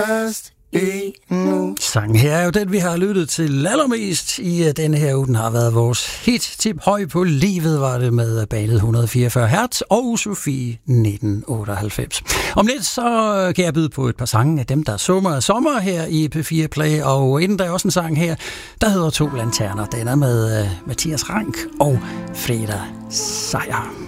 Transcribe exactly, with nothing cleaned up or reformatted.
Sangen her er jo den, vi har lyttet til allermest i uh, denne her uge. Den har været vores hit-tip. Høj på livet var det med bandet et hundrede og fireogfyrre hertz og Sofie nitten otteoghalvfems. Om lidt så kan jeg byde på et par sange af dem, der summer af sommer her i P fire Play. Og inden der er også en sang her, der hedder To Lanterner. Den er med uh, Mathias Rank og Freda Sejer.